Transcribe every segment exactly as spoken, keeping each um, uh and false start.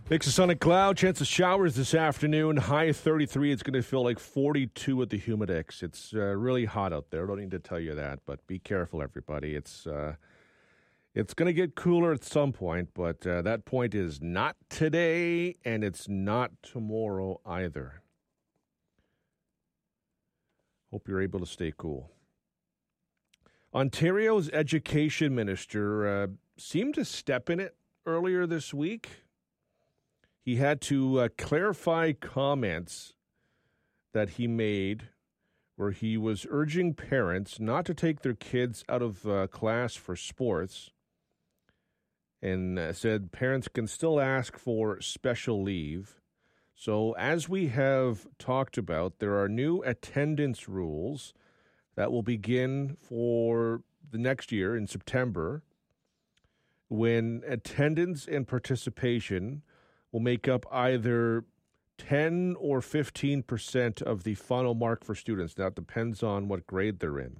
Mix of sun and cloud, chance of showers this afternoon. High of thirty-three. It's going to feel like forty-two at the Humidex. It's uh, really hot out there. I don't need to tell you that, but be careful, everybody. It's uh, it's going to get cooler at some point, but uh, that point is not today, and it's not tomorrow either. Hope you're able to stay cool. Ontario's education minister uh, seemed to step in it earlier this week. He had to uh, clarify comments that he made where he was urging parents not to take their kids out of uh, class for sports, and uh, said parents can still ask for special leave. So as we have talked about, there are new attendance rules that will begin for the next year in September, when attendance and participation will make up either ten or fifteen percent of the final mark for students. Now, it depends on what grade they're in.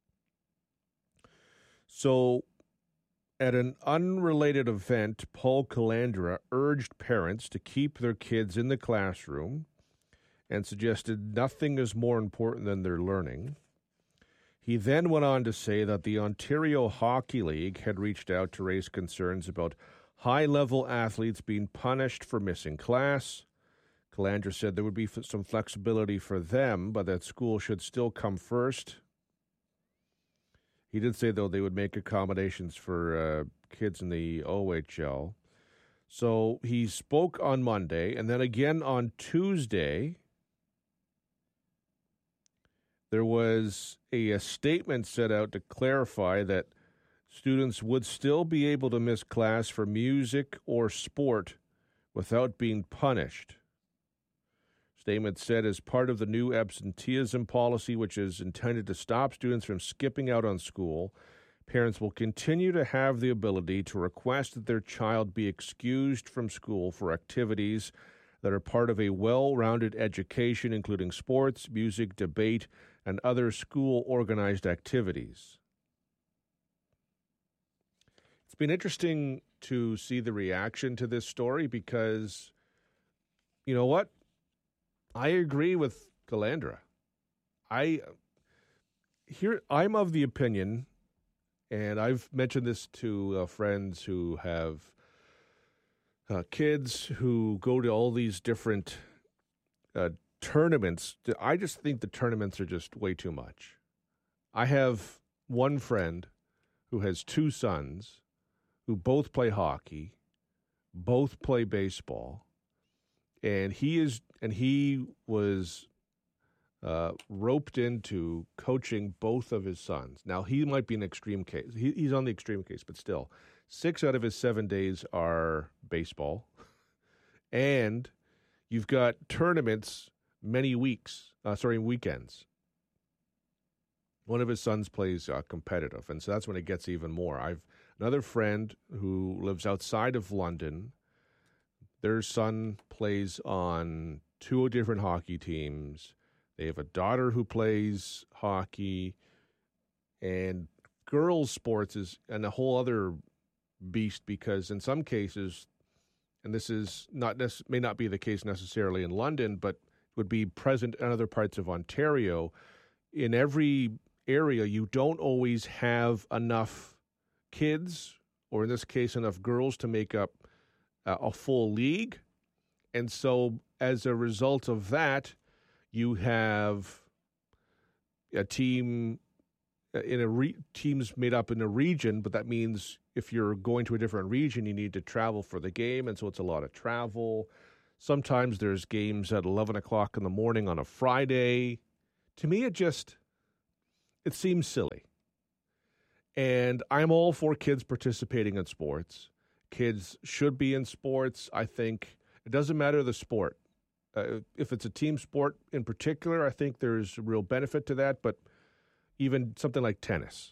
So, at an unrelated event, Paul Calandra urged parents to keep their kids in the classroom and suggested nothing is more important than their learning. He then went on to say that the Ontario Hockey League had reached out to raise concerns about high-level athletes being punished for missing class. Calandra said there would be f- some flexibility for them, but that school should still come first. He did say, though, they would make accommodations for uh, kids in the O H L. So he spoke on Monday, and then again on Tuesday, there was a, a statement set out to clarify that students would still be able to miss class for music or sport without being punished. Statement said, as part of the new absenteeism policy, which is intended to stop students from skipping out on school, parents will continue to have the ability to request that their child be excused from school for activities that are part of a well-rounded education, including sports, music, debate, and other school-organized activities. It's been interesting to see the reaction to this story because, you know what? I agree with Calandra. I here I'm of the opinion, and I've mentioned this to uh, friends who have uh, kids who go to all these different uh, tournaments. I just think the tournaments are just way too much. I have one friend who has two sons who both play hockey, both play baseball, and he is and he was uh, roped into coaching both of his sons. Now, he might be an extreme case. He, he's on the extreme case, but still, six out of his seven days are baseball, and you've got tournaments many weeks, uh, sorry, weekends. One of his sons plays uh, competitive, and so that's when it gets even more. I've another friend who lives outside of London. Their son plays on two different hockey teams. They have a daughter who plays hockey, and girls' sports is and a whole other beast because in some cases, and this is not nec- may not be the case necessarily in London, but would be present in other parts of Ontario. In every area, you don't always have enough kids, or in this case, enough girls to make up uh, a full league. And so as a result of that, you have a team in a re- teams made up in a region, but that means if you're going to a different region, you need to travel for the game, and so it's a lot of travel. Sometimes there's games at eleven o'clock in the morning on a Friday. To me, it just, it seems silly. And I'm all for kids participating in sports. Kids should be in sports. I think it doesn't matter the sport. Uh, if it's a team sport in particular, I think there's real benefit to that, but even something like tennis,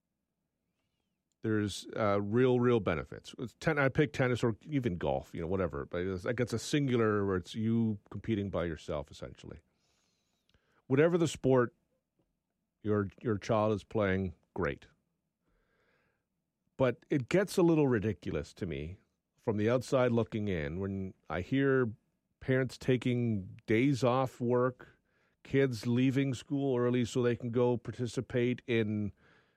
there's uh, real, real benefits. It's ten, I pick tennis or even golf, you know, whatever. But it's like it's a singular where it's you competing by yourself, essentially. Whatever the sport your your child is playing, great. But it gets a little ridiculous to me from the outside looking in, when I hear parents taking days off work, kids leaving school early so they can go participate in,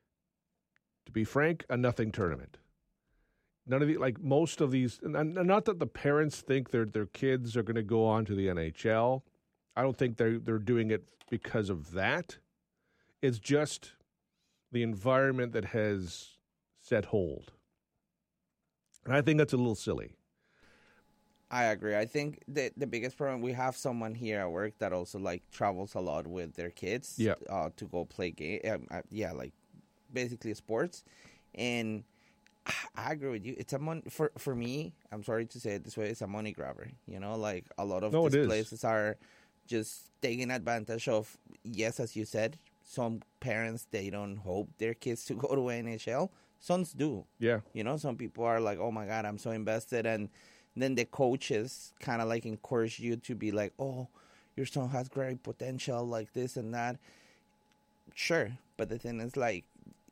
to be frank, a nothing tournament. None of the, like most of these, and not that the parents think their their kids are going to go on to the N H L. I don't think they're, they're doing it because of that. It's just the environment that has set hold. And I think that's a little silly. I agree. I think the the biggest problem, we have someone here at work that also like travels a lot with their kids yeah. uh, to go play game. Um, uh, yeah, like basically sports. And I agree with you. It's a mon- for for me. I'm sorry to say it this way. It's a money grabber. You know, like a lot of no, these places are just taking advantage of. Yes, as you said, some parents, they don't hope their kids to go to N H L. Some do. Yeah. You know, some people are like, oh my God, I'm so invested, and then the coaches kind of like encourage you to be like, oh, your son has great potential, like this and that. Sure, but the thing is, like,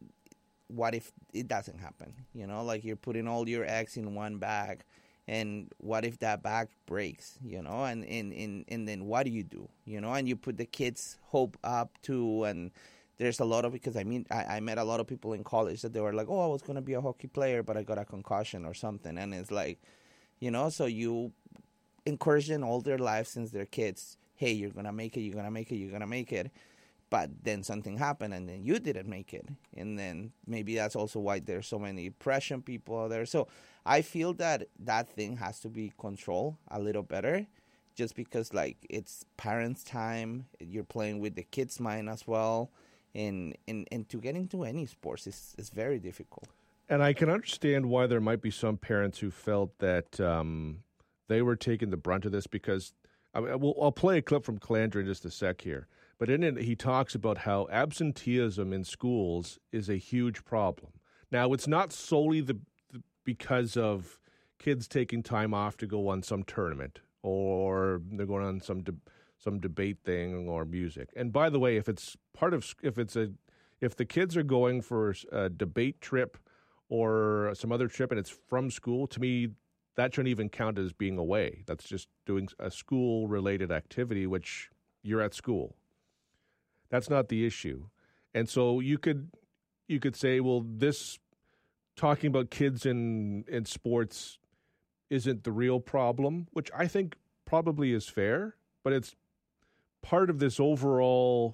what if it doesn't happen? You know, like you're putting all your eggs in one bag, and what if that bag breaks? You know, and and, and, and then what do you do? You know, and you put the kids' hope up too, and there's a lot of, because I mean, I, I met a lot of people in college that they were like, oh, I was going to be a hockey player, but I got a concussion or something. And it's like, you know, so you encourage them all their life since they're kids. Hey, you're going to make it, you're going to make it, you're going to make it. But then something happened and then you didn't make it. And then maybe that's also why there's so many depression people out there. So I feel that that thing has to be controlled a little better, just because, like, it's parents' time. You're playing with the kids' mind as well. And, and, and to get into any sports is, is very difficult. And I can understand why there might be some parents who felt that um, they were taking the brunt of this, because I mean, we'll, I'll play a clip from Calandra in just a sec here. But in it, he talks about how absenteeism in schools is a huge problem. Now, it's not solely the, the because of kids taking time off to go on some tournament, or they're going on some de- some debate thing or music. And by the way, if it's part of if it's a if the kids are going for a debate trip or some other trip and it's from school, to me, that shouldn't even count as being away. That's just doing a school-related activity, which you're at school. That's not the issue. And so you could you could say, well, this talking about kids in, in sports isn't the real problem, which I think probably is fair, but it's part of this overall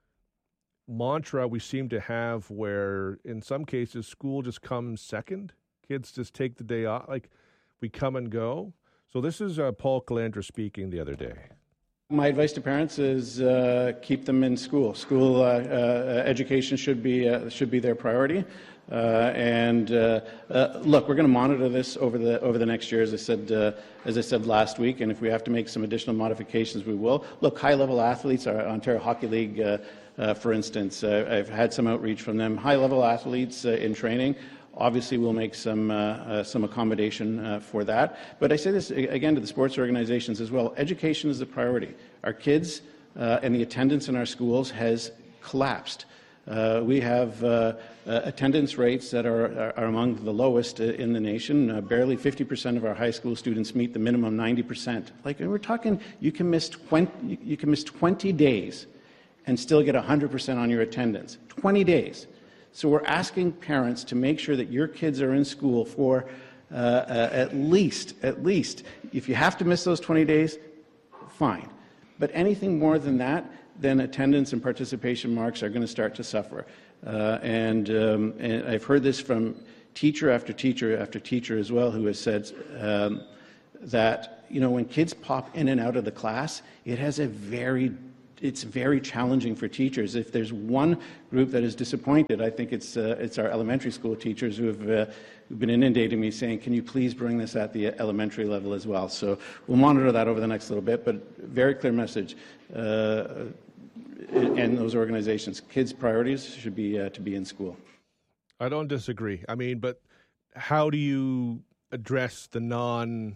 mantra we seem to have where in some cases school just comes second. Kids just take the day off, like we come and go. So this is uh, Paul Calandra speaking the other day. My advice to parents is uh, keep them in school. School uh, uh, education should be uh, should be their priority. Uh, and uh, uh, look, we're going to monitor this over the over the next year, as I said uh, as I said last week. And if we have to make some additional modifications, we will. Look, high-level athletes, our Ontario Hockey League, uh, uh, for instance, uh, I've had some outreach from them. High-level athletes uh, in training. Obviously, we'll make some uh, uh, some accommodation uh, for that. But I say this again to the sports organizations as well. Education is the priority. Our kids uh, and the attendance in our schools has collapsed. Uh, we have uh, uh, attendance rates that are, are, are among the lowest uh, in the nation. Uh, barely fifty percent of our high school students meet the minimum ninety percent. Like, and we're talking, you can miss twenty, you can miss twenty days and still get one hundred percent on your attendance. twenty days. So we're asking parents to make sure that your kids are in school for uh, uh, at least, at least, if you have to miss those twenty days, fine. But anything more than that, then attendance and participation marks are going to start to suffer. Uh, and, um, and I've heard this from teacher after teacher after teacher as well, who has said um, that, you know, when kids pop in and out of the class, it has a very It's very challenging for teachers. If there's one group that is disappointed, I think it's uh, it's our elementary school teachers who have uh, who've been inundating me saying, can you please bring this at the elementary level as well? So we'll monitor that over the next little bit, but very clear message. Uh, and those organizations, kids' priorities should be uh, to be in school. I don't disagree. I mean, but how do you address the non,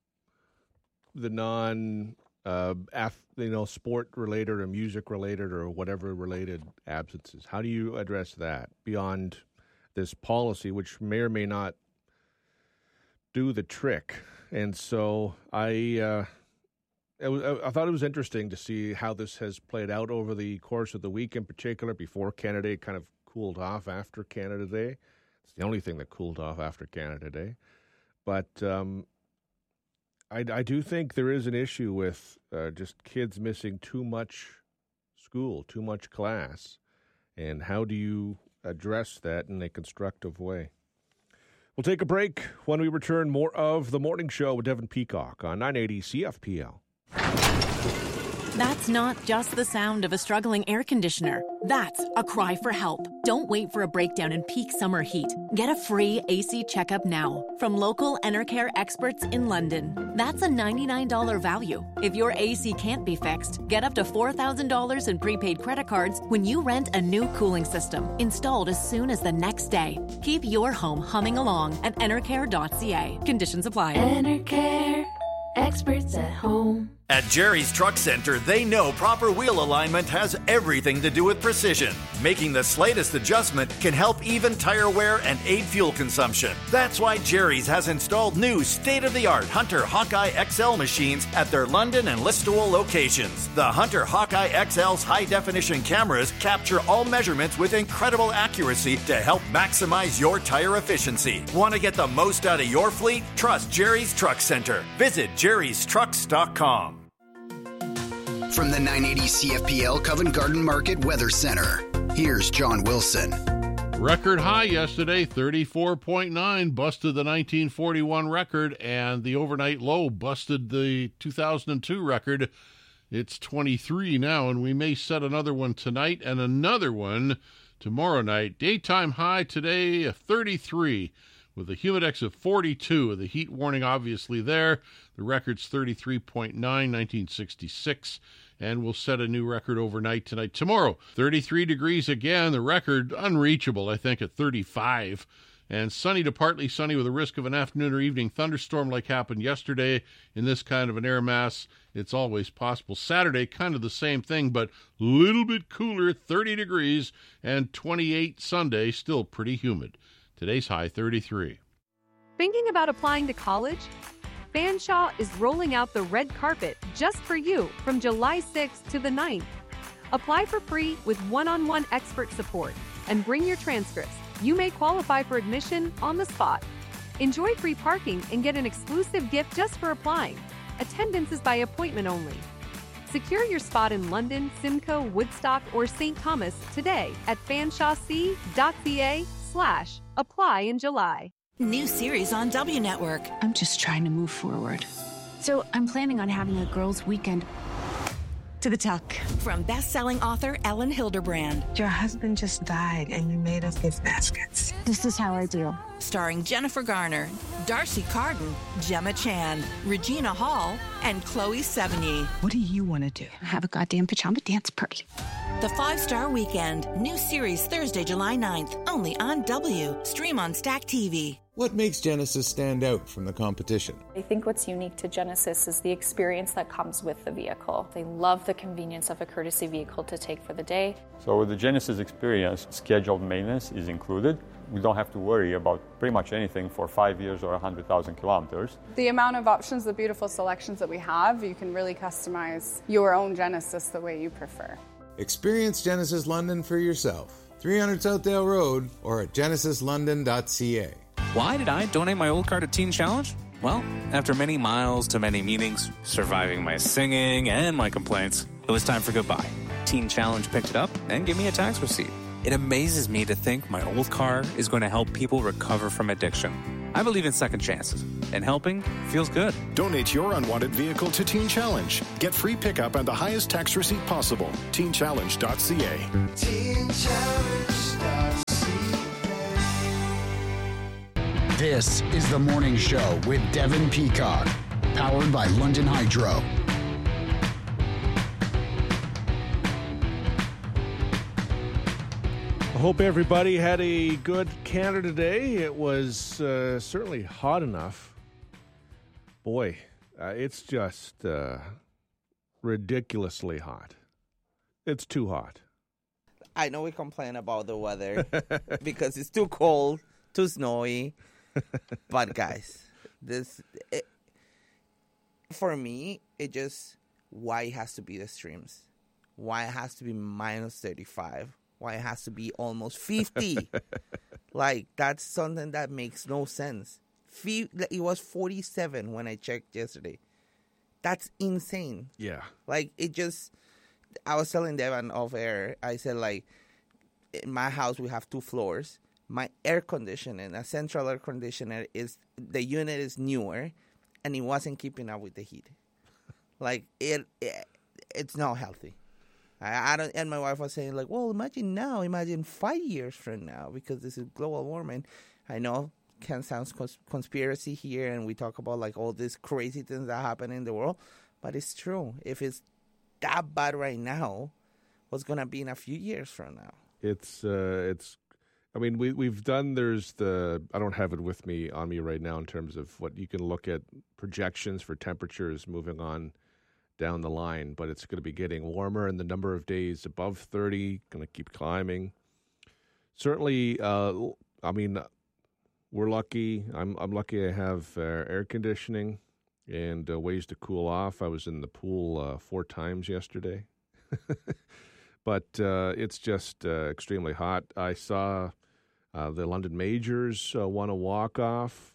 the non, uh, af, you know, sport related or music related or whatever related absences? How do you address that beyond this policy, which may or may not do the trick. And so I, uh, it was, I thought it was interesting to see how this has played out over the course of the week, in particular, before Canada Day kind of cooled off after Canada Day. It's the only thing that cooled off after Canada Day. But um, I, I do think there is an issue with uh, just kids missing too much school, too much class. And how do you address that in a constructive way? We'll take a break. When we return, more of The Morning Show with Devin Peacock on nine eighty C F P L. That's not just the sound of a struggling air conditioner. That's a cry for help. Don't wait for a breakdown in peak summer heat. Get a free A C checkup now from local Enercare experts in London. That's a ninety-nine dollars value. If your A C can't be fixed, get up to four thousand dollars in prepaid credit cards when you rent a new cooling system, installed as soon as the next day. Keep your home humming along at enercare dot c a. Conditions apply. Enercare, experts at home. At Jerry's Truck Center, they know proper wheel alignment has everything to do with precision. Making the slightest adjustment can help even tire wear and aid fuel consumption. That's why Jerry's has installed new state-of-the-art Hunter Hawkeye X L machines at their London and Listowel locations. The Hunter Hawkeye X L's high-definition cameras capture all measurements with incredible accuracy to help maximize your tire efficiency. Want to get the most out of your fleet? Trust Jerry's Truck Center. Visit jerrys trucks dot com. From the nine eighty C F P L Covent Garden Market Weather Center, here's John Wilson. Record high yesterday, thirty-four point nine, busted the nineteen forty-one record, and the overnight low busted the two thousand two record. It's twenty-three now, and we may set another one tonight and another one tomorrow night. Daytime high today, thirty-three, with a humidex of forty-two. The heat warning obviously there. The record's thirty-three point nine, nineteen sixty-six, and we'll set a new record overnight tonight. Tomorrow, thirty-three degrees again. The record unreachable, I think, at thirty-five. And sunny to partly sunny with a risk of an afternoon or evening thunderstorm like happened yesterday in this kind of an air mass. It's always possible. Saturday, kind of the same thing, but a little bit cooler, thirty degrees, and twenty-eight Sunday, still pretty humid. Today's high, thirty-three. Thinking about applying to college? Fanshawe is rolling out the red carpet just for you from July sixth to the ninth. Apply for free with one-on-one expert support and bring your transcripts. You may qualify for admission on the spot. Enjoy free parking and get an exclusive gift just for applying. Attendance is by appointment only. Secure your spot in London, Simcoe, Woodstock, or Saint Thomas today at fanshawec dot c a slash apply in July. New series on W Network. I'm just trying to move forward. So I'm planning on having a girls' weekend. To the tuck. From best-selling author Ellen Hilderbrand. Your husband just died and you made us gift baskets. This is how I do. Starring Jennifer Garner, Darcy Carden, Gemma Chan, Regina Hall, and Chloe Sevigny. What do you want to do? Have a goddamn pajama dance party. The Five-Star Weekend. New series Thursday, July ninth. Only on W. Stream on Stack T V. What makes Genesis stand out from the competition? I think what's unique to Genesis is the experience that comes with the vehicle. They love the convenience of a courtesy vehicle to take for the day. So with the Genesis experience, scheduled maintenance is included. We don't have to worry about pretty much anything for five years or one hundred thousand kilometers. The amount of options, the beautiful selections that we have, you can really customize your own Genesis the way you prefer. Experience Genesis London for yourself. three hundred Southdale Road or at genesis london dot c a. Why did I donate my old car to Teen Challenge? Well, after many miles to many meetings, surviving my singing and my complaints, it was time for goodbye. Teen Challenge picked it up and gave me a tax receipt. It amazes me to think my old car is going to help people recover from addiction. I believe in second chances, and helping feels good. Donate your unwanted vehicle to Teen Challenge. Get free pickup and the highest tax receipt possible. teen challenge dot c a. teen challenge dot c a. This is The Morning Show with Devin Peacock, powered by London Hydro. I hope everybody had a good Canada Day. It was uh, certainly hot enough. Boy, uh, it's just uh, ridiculously hot. It's too hot. I know we complain about the weather because it's too cold, too snowy. But guys, This, it, for me, it just, why it has to be the extremes. Why it has to be minus thirty-five. Why it has to be almost fifty. Like, that's something that makes no sense. It was forty-seven when I checked yesterday. That's insane. Yeah. Like, it just, I was telling Devon off air, I said, like, in my house we have two floors. My air conditioning, a central air conditioner, is, the unit is newer, and it wasn't keeping up with the heat. Like, it, it it's not healthy. I, I don't, and my wife was saying, like, well, imagine now, imagine five years from now, because this is global warming. I know it can sound cons- conspiracy here, and we talk about, like, all these crazy things that happen in the world, but it's true. If it's that bad right now, what's going to be in a few years from now? It's, uh, it's, I mean, we, we've done, there's the, I don't have it with me on me right now in terms of what you can look at projections for temperatures moving on down the line, but it's going to be getting warmer, and the number of days above thirty going to keep climbing. Certainly, uh, I mean, we're lucky. I'm I'm lucky I have uh, air conditioning and uh, ways to cool off. I was in the pool uh, four times yesterday, but uh, it's just uh, extremely hot. I saw uh, the London Majors uh, won a walk-off.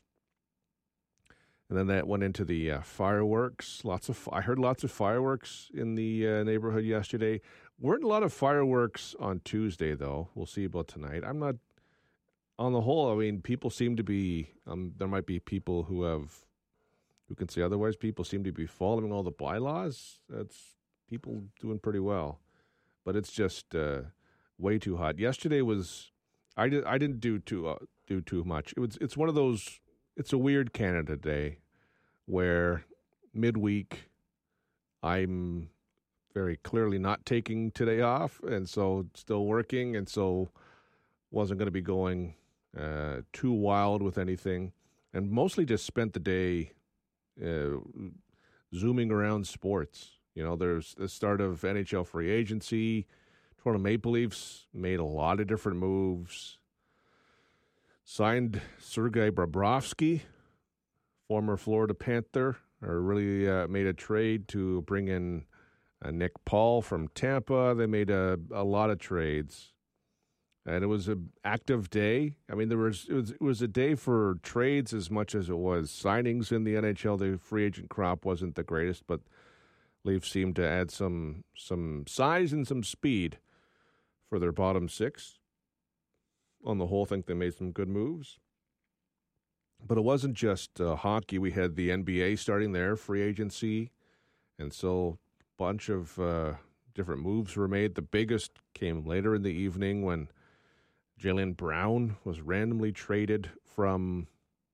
And then that went into the uh, fireworks. Lots of I heard lots of fireworks in the uh, neighborhood yesterday. Weren't a lot of fireworks on Tuesday, though. We'll see about tonight. I'm not, on the whole, I mean, people seem to be, um, there might be people who have, who can say otherwise. People seem to be following all the bylaws. That's people doing pretty well. But it's just uh, way too hot. Yesterday was, I, did, I didn't do too, uh, do too much. It was, it's one of those, it's a weird Canada Day where midweek I'm very clearly not taking today off, and so still working, and so wasn't going to be going uh, too wild with anything, and mostly just spent the day uh, zooming around sports. You know, there's the start of N H L free agency. Toronto Maple Leafs made a lot of different moves. Signed Sergei Bobrovsky, former Florida Panther, or really uh, made a trade to bring in uh, Nick Paul from Tampa. They made a, a lot of trades, and it was an active day. I mean, there was it was it was a day for trades as much as it was signings in the N H L. The free agent crop wasn't the greatest, but Leafs seemed to add some some size and some speed for their bottom six. On the whole, I think they made some good moves. But it wasn't just uh, hockey. We had the N B A starting their free agency, and so a bunch of uh, different moves were made. The biggest came later in the evening when Jaylen Brown was randomly traded from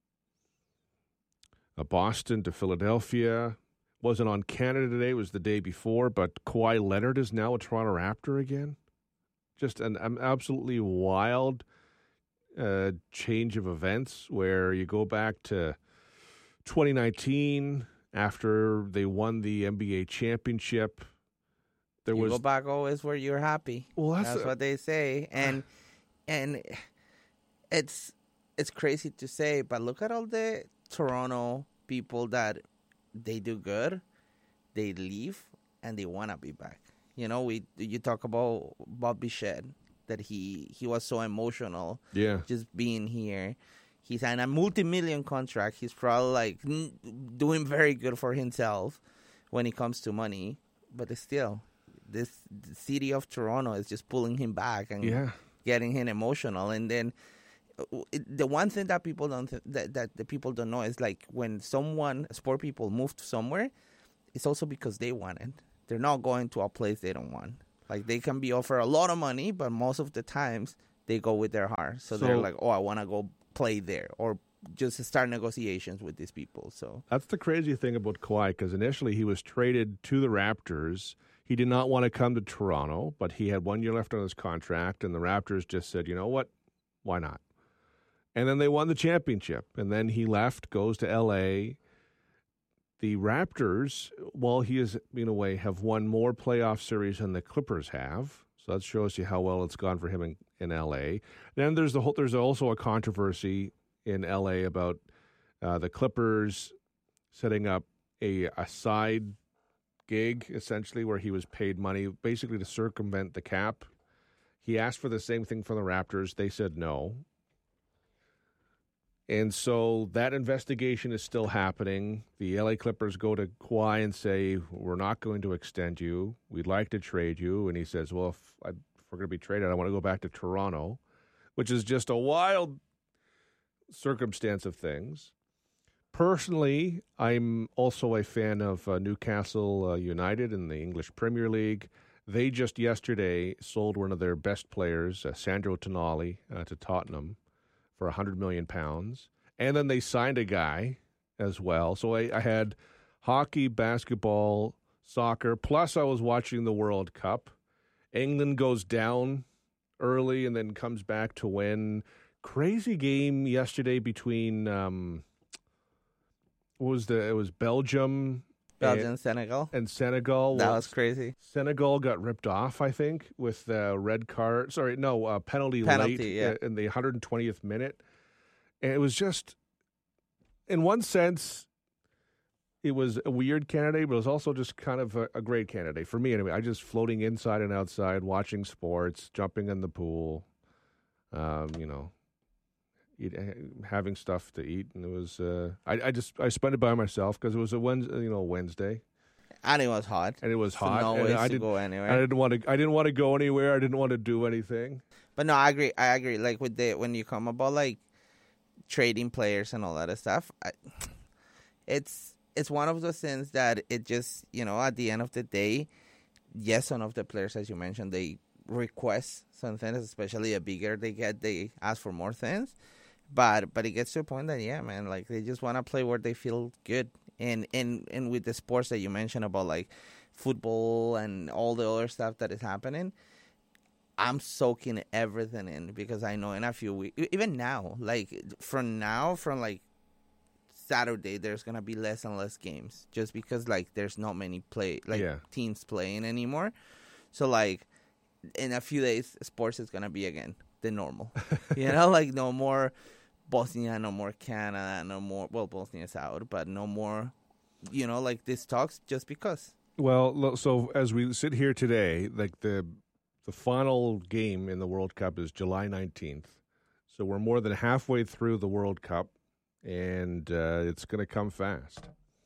uh, Boston to Philadelphia. Wasn't on Canada Day. It was the day before, but Kawhi Leonard is now a Toronto Raptor again. Just an, an absolutely wild Uh, change of events where you go back to twenty nineteen after they won the N B A championship. There you was go back always where you're happy. Well, that's, that's a, what they say, and and it's it's crazy to say, but look at all the Toronto people that they do good, they leave, and they want to be back. You know, we you talk about Bob Bichette. That he, he was so emotional, yeah, just being here. He signed a multi-million contract. He's probably like doing very good for himself when it comes to money. But still, this the city of Toronto is just pulling him back and yeah. getting him emotional. And then it, the one thing that people don't th- that that the people don't know is like when someone sport people move to somewhere, it's also because they want it. They're not going to a place they don't want. Like, they can be offered a lot of money, but most of the times they go with their heart. So, so they're like, oh, I want to go play there, or just start negotiations with these people. So that's the crazy thing about Kawhi, because initially he was traded to the Raptors. He did not want to come to Toronto, but he had one year left on his contract, and the Raptors just said, you know what, why not? And then they won the championship, and then he left, goes to L A. The Raptors, while he is, in a way, have won more playoff series than the Clippers have. So that shows you how well it's gone for him in, in L A. Then there's the whole, there's also a controversy in L A about Uh, the Clippers setting up a, a side gig, essentially, where he was paid money, basically to circumvent the cap. He asked for the same thing from the Raptors. They said no. And so that investigation is still happening. The L A Clippers go to Kawhi and say, we're not going to extend you. We'd like to trade you. And he says, well, if, I, if we're going to be traded, I want to go back to Toronto, which is just a wild circumstance of things. Personally, I'm also a fan of uh, Newcastle uh, United in the English Premier League. They just yesterday sold one of their best players, uh, Sandro Tonali, uh, to Tottenham for one hundred million pounds. And then they signed a guy as well. So I, I had hockey, basketball, soccer, plus I was watching the World Cup. England goes down early and then comes back to win. Crazy game yesterday between... Um, What was the? It was Belgium, Belgium, and, Senegal, and Senegal. That was crazy. Senegal got ripped off, I think, with the red card. Sorry, no uh, penalty, penalty late yeah. in the one hundred twentieth minute, and it was just, in one sense, it was a weird candidate, but it was also just kind of a, a great candidate for me. Anyway, I just floating inside and outside, watching sports, jumping in the pool, um, you know. Eat, having stuff to eat, and it was. Uh, I, I just I spent it by myself because it was a Wednesday, you know, Wednesday, and it was hot, and it was so hot. No and ways I to didn't go anywhere. I didn't want to. I didn't want to go anywhere. I didn't want to do anything. But no, I agree. I agree. Like with the when you come about like trading players and all that stuff, I, it's it's one of those things that it just you know at the end of the day, yes, some of the players, as you mentioned, they request some things, especially a bigger they get, they ask for more things. But but it gets to a point that, yeah, man, like they just want to play where they feel good. And, and, and with the sports that you mentioned about, like, football and all the other stuff that is happening, I'm soaking everything in because I know in a few weeks, even now, like, from now, from, like, Saturday, there's going to be less and less games just because, like, there's not many play like yeah. teams playing anymore. So, like, in a few days, sports is going to be, again, the normal. You know, like, no more Bosnia, no more Canada, no more, well, Bosnia's out, but no more, you know, like this talks just because. Well, so as we sit here today, like the the final game in the World Cup is July nineteenth. So we're more than halfway through the World Cup, and uh, it's going to come fast.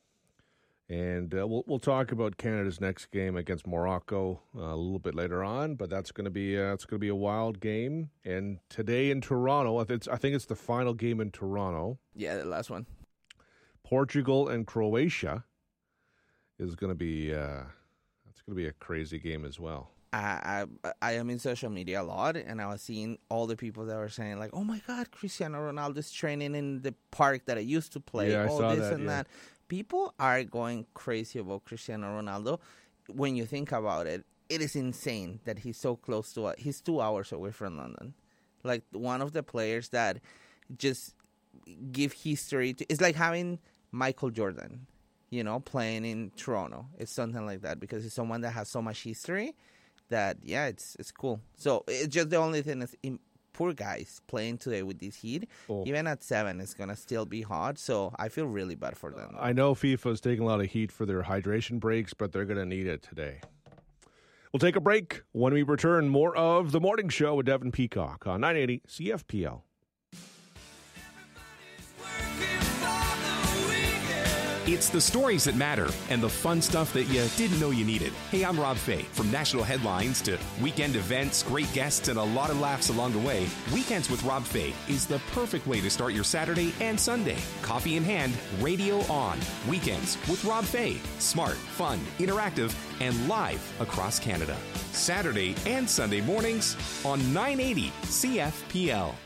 And uh, we'll we'll talk about Canada's next game against Morocco uh, a little bit later on, but that's going to be uh, it's going to be a wild game. And today in Toronto, it's, I think it's the final game in Toronto. Yeah, the last one. Portugal and Croatia is going to be uh, that's going to be a crazy game as well. I, I I am in social media a lot, and I was seeing all the people that were saying like, "Oh my God, Cristiano Ronaldo's training in the park that I used to play." Yeah, I all saw this that, and yeah. that. People are going crazy about Cristiano Ronaldo. When you think about it, it is insane that he's so close to it. He's two hours away from London. Like, one of the players that just give history to, it's like having Michael Jordan, you know, playing in Toronto. It's something like that because he's someone that has so much history that, yeah, it's it's cool. So it's just the only thing is in, poor guys playing today with this heat. Oh. Even at seven, it's going to still be hot. So I feel really bad for them. I know FIFA's taking a lot of heat for their hydration breaks, but they're going to need it today. We'll take a break. When we return, more of The Morning Show with Devin Peacock on nine eighty C F P L. It's the stories that matter and the fun stuff that you didn't know you needed. Hey, I'm Rob Fay. From national headlines to weekend events, great guests, and a lot of laughs along the way, Weekends with Rob Fay is the perfect way to start your Saturday and Sunday. Coffee in hand, radio on. Weekends with Rob Fay. Smart, fun, interactive, and live across Canada. Saturday and Sunday mornings on nine eighty C F P L.